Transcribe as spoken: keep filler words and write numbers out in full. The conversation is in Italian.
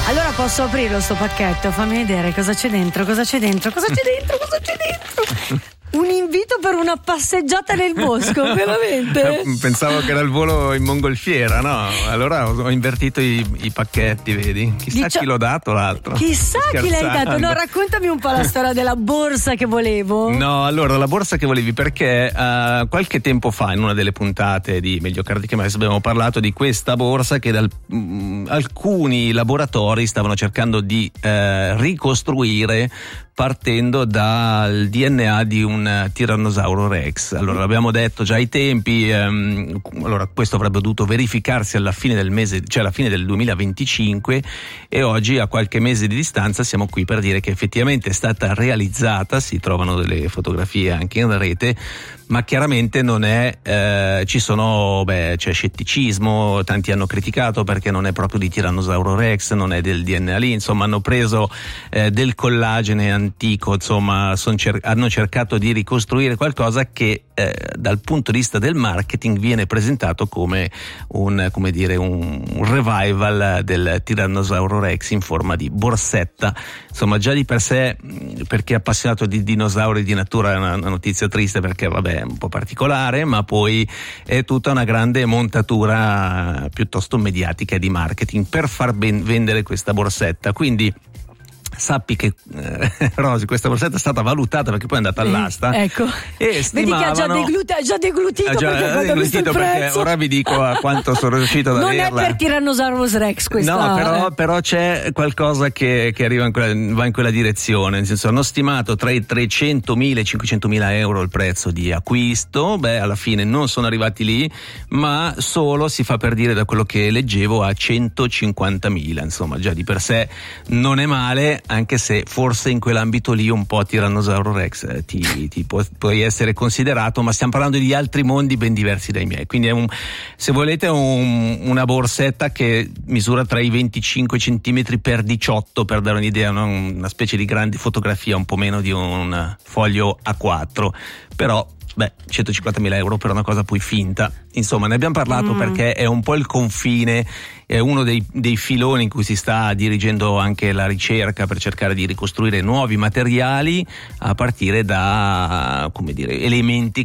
Allora posso aprirlo sto pacchetto? Fammi vedere cosa c'è dentro, cosa c'è dentro, cosa c'è dentro, cosa c'è dentro. Un invito per una passeggiata nel bosco, veramente? Pensavo che era il volo in mongolfiera, no? Allora ho invertito i, i pacchetti, vedi? Chissà Dicio... chi l'ho dato l'altro. Chissà chi l'hai dato. No, raccontami un po' la storia della borsa che volevo. No, allora la borsa che volevi, perché uh, qualche tempo fa in una delle puntate di Meglio Tardi che mai abbiamo parlato di questa borsa che dal, mh, alcuni laboratori stavano cercando di uh, ricostruire partendo dal D N A di un tirannosauro rex. Allora l'abbiamo detto già ai tempi, ehm, allora questo avrebbe dovuto verificarsi alla fine del mese, cioè alla fine del duemilaventicinque, e oggi a qualche mese di distanza siamo qui per dire che effettivamente è stata realizzata. Si trovano delle fotografie anche in rete, ma chiaramente non è, eh, ci sono, beh, c'è scetticismo, tanti hanno criticato perché non è proprio di tirannosauro rex, non è del D N A lì, insomma hanno preso eh, del collagene antico, insomma son cer- hanno cercato di ricostruire qualcosa che eh, dal punto di vista del marketing viene presentato come un, come dire, un revival del tirannosauro rex in forma di borsetta. Insomma già di per sé, per chi è appassionato di dinosauri di natura, è una, una notizia triste perché vabbè è un po' particolare, ma poi è tutta una grande montatura piuttosto mediatica e di marketing per far ben vendere questa borsetta. Quindi sappi che eh, Rosy, questa borsetta è stata valutata perché poi è andata all'asta. Eh, ecco. E vedi che ha già, deglut- ha già deglutito, già perché, quando deglutito perché ora vi dico a quanto sono riuscito ad non averla. Non è per Tyrannosaurus Rex questa. No, però, eh. però c'è qualcosa che, che arriva in quella, va in quella direzione. Nel senso, hanno stimato tra i trecentomila e i cinquecentomila euro il prezzo di acquisto. Beh, alla fine non sono arrivati lì, ma solo, si fa per dire da quello che leggevo, a centocinquantamila. Insomma, già di per sé non è male, anche se forse in quell'ambito lì un po' Tyrannosauro Rex eh, ti, ti può, puoi essere considerato, ma stiamo parlando di altri mondi ben diversi dai miei. Quindi è un, se volete, un, una borsetta che misura tra i venticinque centimetri per diciotto, per dare un'idea, no? Una specie di grande fotografia, un po' meno di un foglio A quattro, però beh, centocinquantamila euro per una cosa poi finta. Insomma, ne abbiamo parlato mm. perché è un po' il confine, è uno dei, dei filoni in cui si sta dirigendo anche la ricerca per cercare di ricostruire nuovi materiali a partire da, come dire, elementi